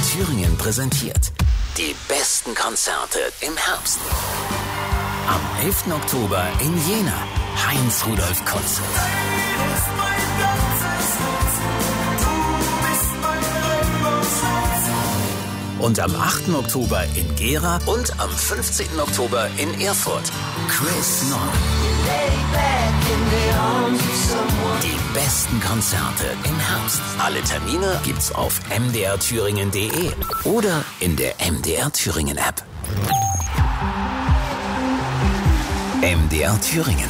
Thüringen präsentiert die besten Konzerte im Herbst. Am 11. Oktober in Jena, Heinz-Rudolf Kunze. Und am 8. Oktober in Gera und am 15. Oktober in Erfurt, Chris Nord. Die besten Konzerte im Herbst. Alle Termine gibt's auf mdrthüringen.de oder in der MDR Thüringen App. MDR Thüringen.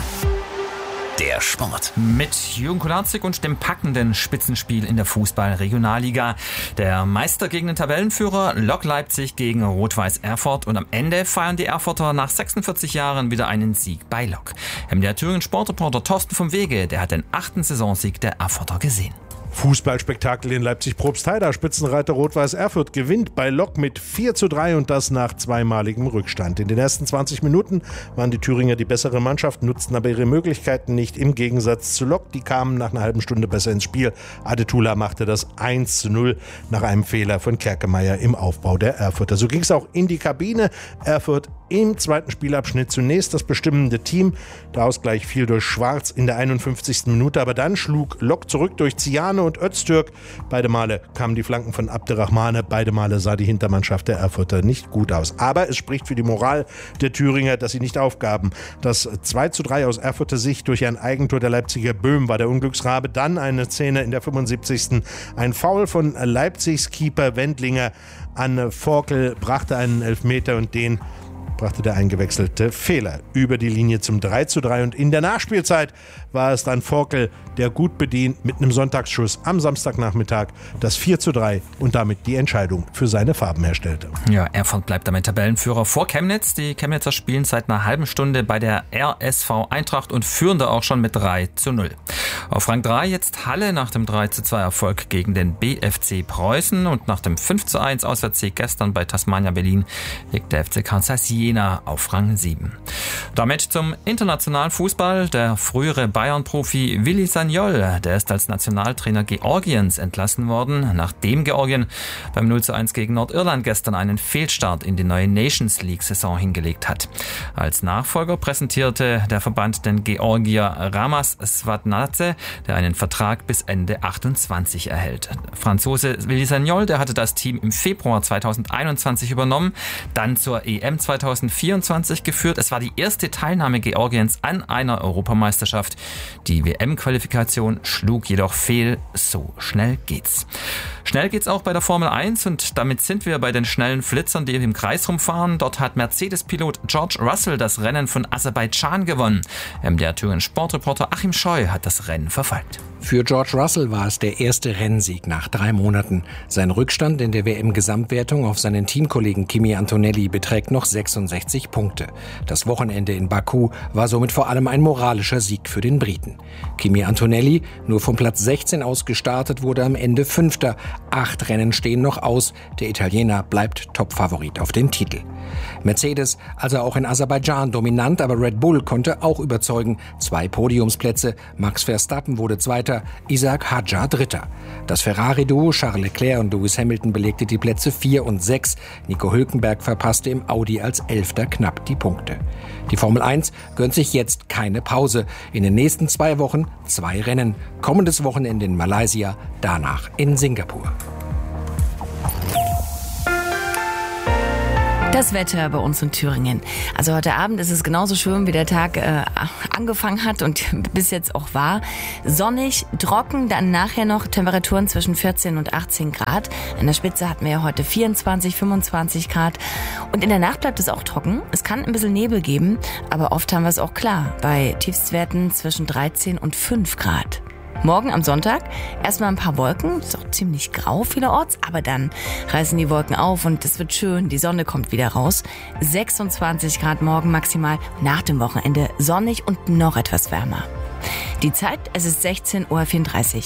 Der Sport. Mit Jürgen Kolarzig und dem packenden Spitzenspiel in der Fußball-Regionalliga. Der Meister gegen den Tabellenführer Lok Leipzig gegen Rot-Weiß Erfurt. Und am Ende feiern die Erfurter nach 46 Jahren wieder einen Sieg bei Lok. Der Thüringen Sportreporter Thorsten vom Wege, der hat den 8. Saisonsieg der Erfurter gesehen. Fußballspektakel in Leipzig-Probstheida. Spitzenreiter Rot-Weiß Erfurt gewinnt bei Lok mit 4:3 und das nach zweimaligem Rückstand. In den ersten 20 Minuten waren die Thüringer die bessere Mannschaft, nutzten aber ihre Möglichkeiten nicht. Im Gegensatz zu Lok, die kamen nach einer halben Stunde besser ins Spiel. Adetula machte das 1:0 nach einem Fehler von Kerkemeyer im Aufbau der Erfurter. So ging es auch in die Kabine. Erfurt im zweiten Spielabschnitt zunächst das bestimmende Team. Der Ausgleich fiel durch Schwarz in der 51. Minute, aber dann schlug Lok zurück durch Ziane und Öztürk. Beide Male kamen die Flanken von Abderrahmane, beide Male sah die Hintermannschaft der Erfurter nicht gut aus. Aber es spricht für die Moral der Thüringer, dass sie nicht aufgaben. Das 2:3 aus Erfurter Sicht durch ein Eigentor der Leipziger Böhm war der Unglücksrabe. Dann eine Szene in der 75. Ein Foul von Leipzigs Keeper Wendlinger an Forkel brachte einen Elfmeter und den brachte der eingewechselte Fehler über die Linie zum 3:3 und in der Nachspielzeit war es dann Forkel, der gut bedient mit einem Sonntagsschuss am Samstagnachmittag das 4:3 und damit die Entscheidung für seine Farben herstellte. Ja, Erfurt bleibt damit Tabellenführer vor Chemnitz. Die Chemnitzer spielen seit einer halben Stunde bei der RSV Eintracht und führen da auch schon mit 3:0. Auf Rang 3 jetzt Halle nach dem 3:2 Erfolg gegen den BFC Preußen und nach dem 5:1 Auswärtssieg gestern bei Tasmania Berlin liegt der FC Kansas Jena auf Rang 7. Damit zum internationalen Fußball. Der frühere Bayern-Profi Willi Sagnol, der ist als Nationaltrainer Georgiens entlassen worden, nachdem Georgien beim 0:1 gegen Nordirland gestern einen Fehlstart in die neue Nations League-Saison hingelegt hat. Als Nachfolger präsentierte der Verband den Georgier Ramas Svadnadze, der einen Vertrag bis Ende 28 erhält. Franzose Willi Sagnol, der hatte das Team im Februar 2021 übernommen, dann zur EM 2024 geführt. Es war die erste Teilnahme Georgiens an einer Europameisterschaft. Die WM-Qualifikation schlug jedoch fehl. So schnell geht's. Schnell geht's auch bei der Formel 1 und damit sind wir bei den schnellen Flitzern, die im Kreis rumfahren. Dort hat Mercedes-Pilot George Russell das Rennen von Aserbaidschan gewonnen. Der Thüringen Sportreporter Achim Scheu hat das Rennen verfolgt. Für George Russell war es der erste Rennsieg nach 3 Monaten. Sein Rückstand in der WM-Gesamtwertung auf seinen Teamkollegen Kimi Antonelli beträgt noch 66 Punkte. Das Wochenende in Baku war somit vor allem ein moralischer Sieg für den Briten. Kimi Antonelli, nur vom Platz 16 aus gestartet, wurde am Ende Fünfter. 8 Rennen stehen noch aus. Der Italiener bleibt Topfavorit auf den Titel. Mercedes, also auch in Aserbaidschan dominant, aber Red Bull konnte auch überzeugen. 2 Podiumsplätze. Max Verstappen wurde Zweiter, Isaac Hadjar Dritter. Das Ferrari-Duo Charles Leclerc und Lewis Hamilton belegte die Plätze 4 und 6. Nico Hülkenberg verpasste im Audi als 11. knapp die Punkte. Die Formel 1 gönnt sich jetzt keine Pause. In den nächsten 2 Wochen 2 Rennen. Kommendes Wochenende in Malaysia, danach in Singapur. Das Wetter bei uns in Thüringen. Also heute Abend ist es genauso schön, wie der Tag angefangen hat und bis jetzt auch war. Sonnig, trocken, dann nachher noch Temperaturen zwischen 14 und 18 Grad. An der Spitze hatten wir ja heute 24, 25 Grad. Und in der Nacht bleibt es auch trocken. Es kann ein bisschen Nebel geben, aber oft haben wir es auch klar. Bei Tiefstwerten zwischen 13 und 5 Grad. Morgen am Sonntag erstmal ein paar Wolken, ist auch ziemlich grau vielerorts, aber dann reißen die Wolken auf und es wird schön, die Sonne kommt wieder raus. 26 Grad morgen maximal, nach dem Wochenende sonnig und noch etwas wärmer. Die Zeit, es ist 16:34 Uhr.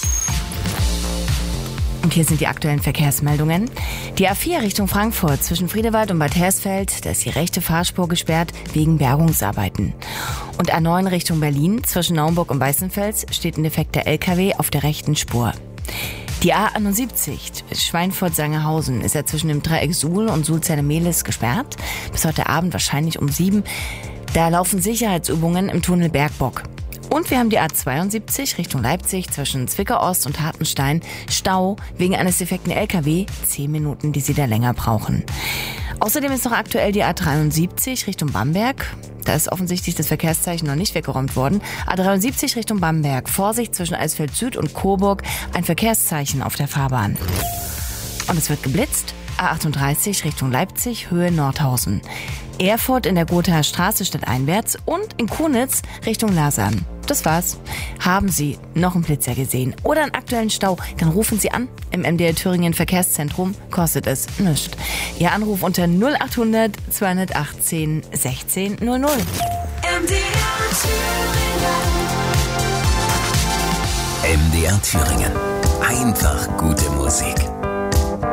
Und hier sind die aktuellen Verkehrsmeldungen. Die A4 Richtung Frankfurt zwischen Friedewald und Bad Hersfeld, da ist die rechte Fahrspur gesperrt wegen Bergungsarbeiten. Und A9 Richtung Berlin zwischen Naumburg und Weißenfels steht ein defekter LKW auf der rechten Spur. Die A71 Schweinfurt-Sangerhausen ist ja zwischen dem Dreieck Suhl und Sulzerne-Mehlis gesperrt. Bis heute Abend wahrscheinlich um 7. Da laufen Sicherheitsübungen im Tunnel Bergbock. Und wir haben die A72 Richtung Leipzig zwischen Zwickau-Ost und Hartenstein. Stau wegen eines defekten LKW. 10 Minuten, die sie da länger brauchen. Außerdem ist noch aktuell die A73 Richtung Bamberg. Da ist offensichtlich das Verkehrszeichen noch nicht weggeräumt worden. A73 Richtung Bamberg. Vorsicht zwischen Eisfeld Süd und Coburg. Ein Verkehrszeichen auf der Fahrbahn. Und es wird geblitzt. A38 Richtung Leipzig, Höhe Nordhausen. Erfurt in der Gothaer Straße stadteinwärts und in Kunitz Richtung Lasern. Das war's. Haben Sie noch einen Blitzer gesehen oder einen aktuellen Stau, dann rufen Sie an im MDR Thüringen Verkehrszentrum. Kostet es nichts. Ihr Anruf unter 0800 218 16 00. MDR Thüringen. Einfach gute Musik.